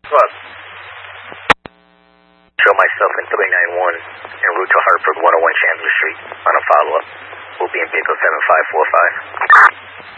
What? Show myself in 391 en route to Hartford 101 Chandler Street on a follow-up. We'll be in vehicle 7545.